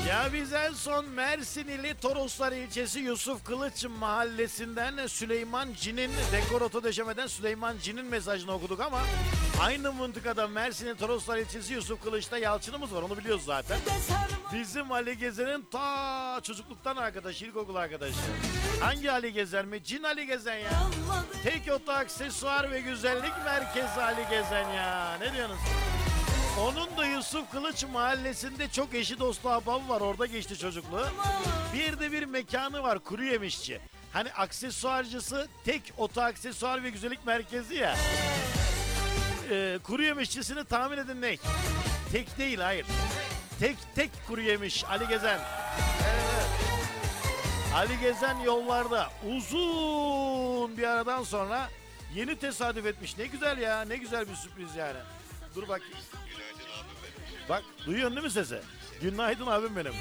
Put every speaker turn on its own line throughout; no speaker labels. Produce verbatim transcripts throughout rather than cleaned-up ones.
Ya biz en son Mersin ili Toroslar ilçesi Yusuf Kılıç mahallesinden Süleyman Cin'in, dekor oto döşemeden Süleyman Cin'in mesajını okuduk ama aynı mıntıkada Mersin'in Toroslar ilçesi Yusuf Kılıç'ta Yalçın'ımız var, onu biliyoruz zaten. Bizim Ali Gezen'in ta çocukluktan arkadaşı, ilkokul arkadaşı. Hangi Ali Gezen mi? Cin Ali Gezen ya. Tek oto aksesuar ve güzellik merkezi Ali Gezen ya. Ne diyorsunuz? Onun da Yusuf Kılıç mahallesinde çok eşi dostu ahbabı var. Orada geçti çocukluğu. Bir de bir mekanı var, kuru yemişçi. Hani aksesuarcısı tek oto aksesuar ve güzellik merkezi ya. Ee, kuru yemişçisini tahmin edin ne? Tek değil, hayır. Tek tek kuru yemiş Ali Gezen. Evet. Ali Gezen yollarda uzun bir aradan sonra yeni tesadüf etmiş. Ne güzel ya, ne güzel bir sürpriz yani. Dur bak.
Günaydın abim benim.
Bak duyuyorsun değil mi sesi? Günaydın abim benim.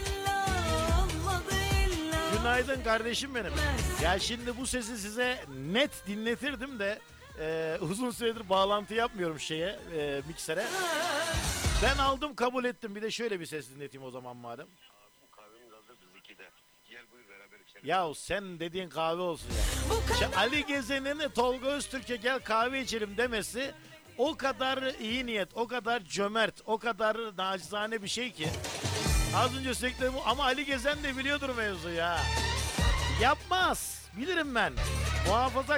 Günaydın kardeşim benim. Ya şimdi bu sesi size net dinletirdim de e, uzun süredir bağlantı yapmıyorum şeye, e, miksere. Ben aldım, kabul ettim. Bir de şöyle bir ses dinleteyim o zaman madem.
Abi bu kahvemiz hazır biz ikide. Gel buyur beraber içelim.
Ya sen dediğin kahve olsun ya. Şu Ali Gezen'in Tolga Öztürk'e gel kahve içelim demesi o kadar iyi niyet, o kadar cömert, o kadar nacizane bir şey ki. Az önce sürekli bu ama Ali Gezen de biliyordur mevzu ya. Yapmaz. Bilirim ben. Muhafaza